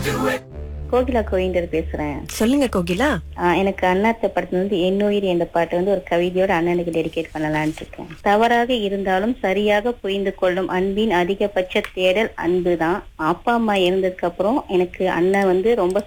கோகிலா கோவிந்தர் பேசுறேன். சொல்லுங்க கோகிலா. எனக்கு அண்ணாத்த படத்துல வந்து என்னுயிர் என்ற பாட்டு வந்து ஒரு கவிதையோட அண்ணனுக்கு டெடிகேட் பண்ணலாம்னு இருக்கேன். தவறாக இருந்தாலும் சரியாக புரிந்து கொள்ளும் அன்பின் அதிகபட்ச தேடல் அன்புதான். அப்பா அம்மா இருந்ததுக்கு அப்புறம் எனக்கு அண்ணன் வந்து ரொம்ப